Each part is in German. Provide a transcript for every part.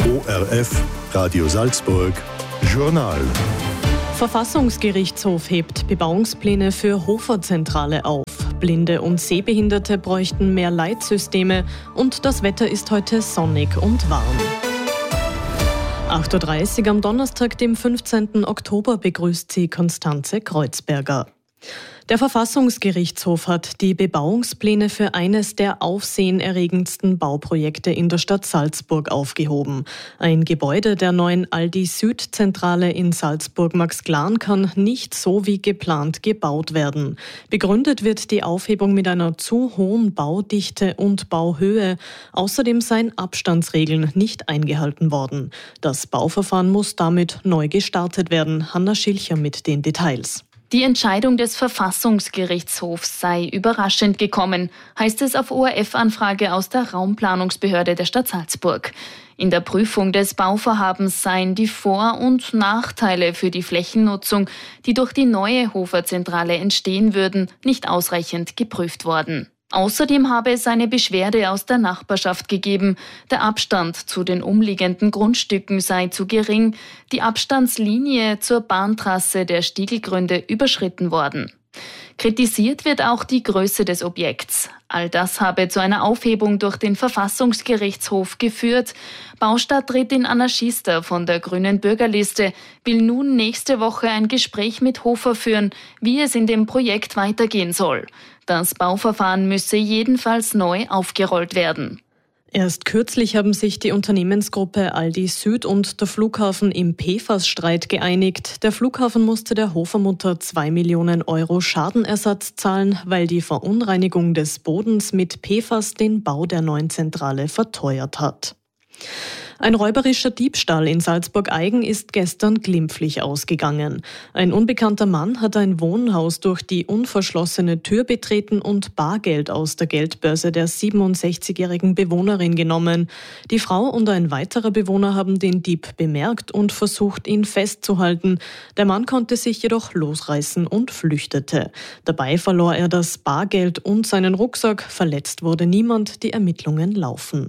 ORF, Radio Salzburg, Journal. Verfassungsgerichtshof hebt Bebauungspläne für Hoferzentrale auf. Blinde und Sehbehinderte bräuchten mehr Leitsysteme und das Wetter ist heute sonnig und warm. 8.30 Uhr am Donnerstag, dem 15. Oktober, begrüßt sie Konstanze Kreuzberger. Der Verfassungsgerichtshof hat die Bebauungspläne für eines der aufsehenerregendsten Bauprojekte in der Stadt Salzburg aufgehoben. Ein Gebäude der neuen Aldi-Süd-Zentrale in Salzburg-Max-Glan kann nicht so wie geplant gebaut werden. Begründet wird die Aufhebung mit einer zu hohen Baudichte und Bauhöhe. Außerdem seien Abstandsregeln nicht eingehalten worden. Das Bauverfahren muss damit neu gestartet werden. Hanna Schilcher mit den Details. Die Entscheidung des Verfassungsgerichtshofs sei überraschend gekommen, heißt es auf ORF-Anfrage aus der Raumplanungsbehörde der Stadt Salzburg. In der Prüfung des Bauvorhabens seien die Vor- und Nachteile für die Flächennutzung, die durch die neue Hoferzentrale entstehen würden, nicht ausreichend geprüft worden. Außerdem habe es eine Beschwerde aus der Nachbarschaft gegeben. Der Abstand zu den umliegenden Grundstücken sei zu gering, die Abstandslinie zur Bahntrasse der Stiegelgründe überschritten worden. Kritisiert wird auch die Größe des Objekts. All das habe zu einer Aufhebung durch den Verfassungsgerichtshof geführt. Baustadträtin Anna Schiester von der Grünen Bürgerliste will nun nächste Woche ein Gespräch mit Hofer führen, wie es in dem Projekt weitergehen soll. Das Bauverfahren müsse jedenfalls neu aufgerollt werden. Erst kürzlich haben sich die Unternehmensgruppe Aldi Süd und der Flughafen im PFAS-Streit geeinigt. Der Flughafen musste der Hofermutter 2 Millionen Euro Schadenersatz zahlen, weil die Verunreinigung des Bodens mit PFAS den Bau der neuen Zentrale verteuert hat. Ein räuberischer Diebstahl in Salzburg-Eigen ist gestern glimpflich ausgegangen. Ein unbekannter Mann hat ein Wohnhaus durch die unverschlossene Tür betreten und Bargeld aus der Geldbörse der 67-jährigen Bewohnerin genommen. Die Frau und ein weiterer Bewohner haben den Dieb bemerkt und versucht, ihn festzuhalten. Der Mann konnte sich jedoch losreißen und flüchtete. Dabei verlor er das Bargeld und seinen Rucksack. Verletzt wurde niemand. Die Ermittlungen laufen.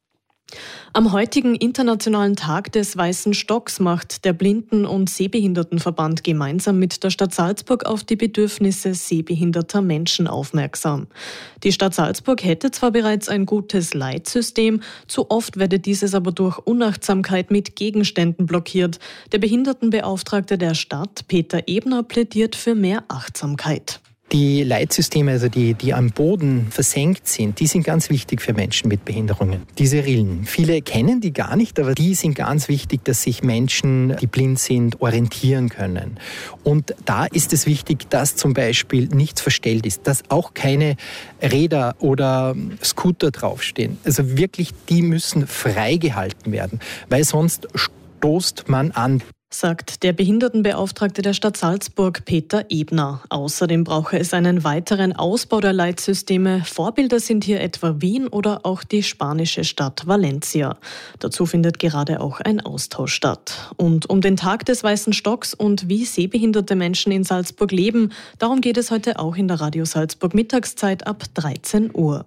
Am heutigen Internationalen Tag des Weißen Stocks macht der Blinden- und Sehbehindertenverband gemeinsam mit der Stadt Salzburg auf die Bedürfnisse sehbehinderter Menschen aufmerksam. Die Stadt Salzburg hätte zwar bereits ein gutes Leitsystem, zu oft werde dieses aber durch Unachtsamkeit mit Gegenständen blockiert. Der Behindertenbeauftragte der Stadt, Peter Ebner, plädiert für mehr Achtsamkeit. Die Leitsysteme, also die am Boden versenkt sind, die sind ganz wichtig für Menschen mit Behinderungen. Diese Rillen. Viele kennen die gar nicht, aber die sind ganz wichtig, dass sich Menschen, die blind sind, orientieren können. Und da ist es wichtig, dass zum Beispiel nichts verstellt ist, dass auch keine Räder oder Scooter draufstehen. Also wirklich, die müssen freigehalten werden, weil sonst stoßt man an. Sagt der Behindertenbeauftragte der Stadt Salzburg, Peter Ebner. Außerdem brauche es einen weiteren Ausbau der Leitsysteme. Vorbilder sind hier etwa Wien oder auch die spanische Stadt Valencia. Dazu findet gerade auch ein Austausch statt. Und um den Tag des Weißen Stocks und wie sehbehinderte Menschen in Salzburg leben, darum geht es heute auch in der Radio Salzburg Mittagszeit ab 13 Uhr.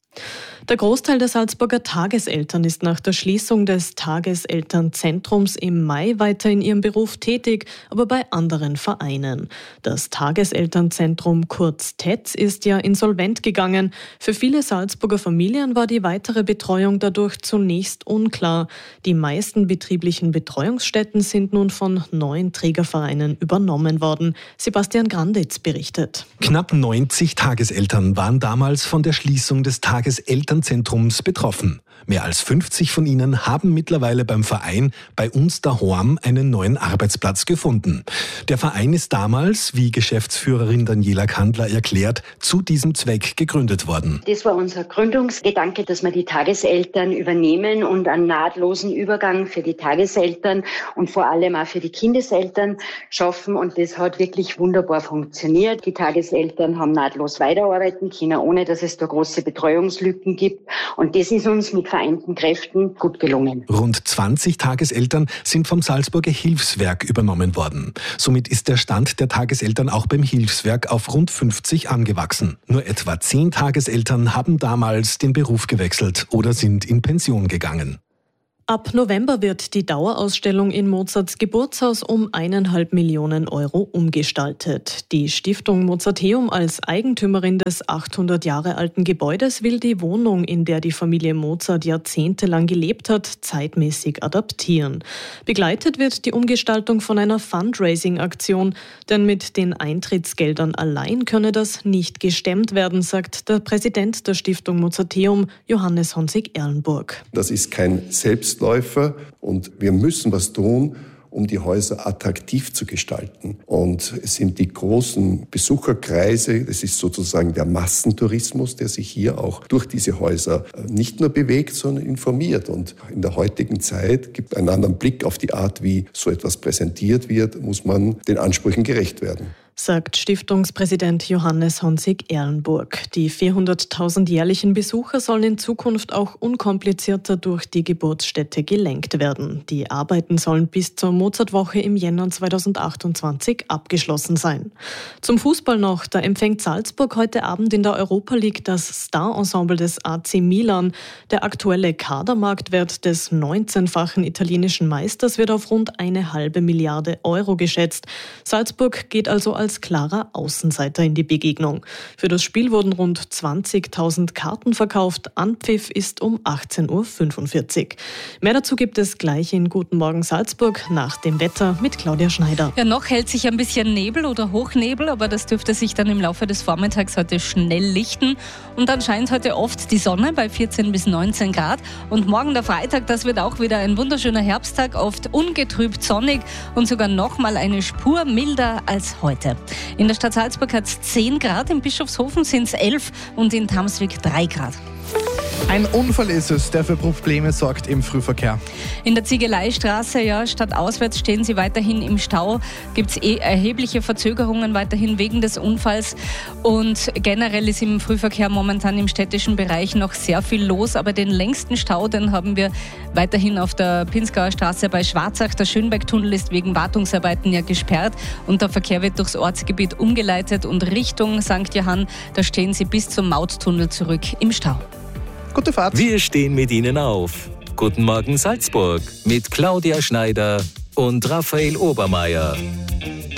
Der Großteil der Salzburger Tageseltern ist nach der Schließung des Tageselternzentrums im Mai weiter in ihrem Beruf tätig, aber bei anderen Vereinen. Das Tageselternzentrum, kurz TEZ, ist ja insolvent gegangen. Für viele Salzburger Familien war die weitere Betreuung dadurch zunächst unklar. Die meisten betrieblichen Betreuungsstätten sind nun von neuen Trägervereinen übernommen worden. Sebastian Granditz berichtet. Knapp 90 Tageseltern waren damals von der Schließung des Tageselternzentrums betroffen. Mehr als 50 von ihnen haben mittlerweile beim Verein Bei uns daheim einen neuen Arbeitsplatz gefunden. Der Verein ist damals, wie Geschäftsführerin Daniela Kandler erklärt, zu diesem Zweck gegründet worden. Das war unser Gründungsgedanke, dass wir die Tageseltern übernehmen und einen nahtlosen Übergang für die Tageseltern und vor allem auch für die Kindeseltern schaffen. Und das hat wirklich wunderbar funktioniert. Die Tageseltern haben nahtlos weiterarbeiten können, ohne dass es da große Betreuungslücken gibt. Und das ist uns mit vereinten Kräften gut gelungen. Rund 20 Tageseltern sind vom Salzburger Hilfswerk übernommen worden. Somit ist der Stand der Tageseltern auch beim Hilfswerk auf rund 50 angewachsen. Nur etwa 10 Tageseltern haben damals den Beruf gewechselt oder sind in Pension gegangen. Ab November wird die Dauerausstellung in Mozarts Geburtshaus um 1,5 Millionen Euro umgestaltet. Die Stiftung Mozarteum als Eigentümerin des 800 Jahre alten Gebäudes will die Wohnung, in der die Familie Mozart jahrzehntelang gelebt hat, zeitmäßig adaptieren. Begleitet wird die Umgestaltung von einer Fundraising-Aktion, denn mit den Eintrittsgeldern allein könne das nicht gestemmt werden, sagt der Präsident der Stiftung Mozarteum, Johannes Honzig-Erlenburg. Das ist kein Selbstläufer und wir müssen was tun, um die Häuser attraktiv zu gestalten. Und es sind die großen Besucherkreise, es ist sozusagen der Massentourismus, der sich hier auch durch diese Häuser nicht nur bewegt, sondern informiert. Und in der heutigen Zeit gibt es einen anderen Blick auf die Art, wie so etwas präsentiert wird, muss man den Ansprüchen gerecht werden. Sagt Stiftungspräsident Johannes Honzig-Erlenburg. Die 400.000 jährlichen Besucher sollen in Zukunft auch unkomplizierter durch die Geburtsstätte gelenkt werden. Die Arbeiten sollen bis zur Mozartwoche im Jänner 2028 abgeschlossen sein. Zum Fußball noch. Da empfängt Salzburg heute Abend in der Europa League das Star-Ensemble des AC Milan. Der aktuelle Kadermarktwert des 19-fachen italienischen Meisters wird auf rund 1,5 Milliarde Euro geschätzt. Salzburg geht also als klarer Außenseiter in die Begegnung. Für das Spiel wurden rund 20.000 Karten verkauft. Anpfiff ist um 18.45 Uhr. Mehr dazu gibt es gleich in Guten Morgen Salzburg nach dem Wetter mit Claudia Schneider. Ja, noch hält sich ein bisschen Nebel oder Hochnebel, aber das dürfte sich dann im Laufe des Vormittags heute schnell lichten. Und dann scheint heute oft die Sonne bei 14 bis 19 Grad. Und morgen der Freitag, das wird auch wieder ein wunderschöner Herbsttag, oft ungetrübt sonnig und sogar noch mal eine Spur milder als heute. In der Stadt Salzburg hat es 10 Grad, in Bischofshofen sind es 11 und in Tamswig 3 Grad. Ein Unfall ist es, der für Probleme sorgt im Frühverkehr. In der Ziegeleistraße, ja, stadtauswärts stehen sie weiterhin im Stau. Gibt es erhebliche Verzögerungen weiterhin wegen des Unfalls. Und generell ist im Frühverkehr momentan im städtischen Bereich noch sehr viel los. Aber den längsten Stau, den haben wir weiterhin auf der Pinzgauer Straße bei Schwarzach. Der Schönbergtunnel ist wegen Wartungsarbeiten ja gesperrt. Und der Verkehr wird durchs Ortsgebiet umgeleitet. Und Richtung St. Johann, da stehen sie bis zum Mauttunnel zurück im Stau. Gute Fahrt. Wir stehen mit Ihnen auf. Guten Morgen Salzburg mit Claudia Schneider und Raphael Obermeier.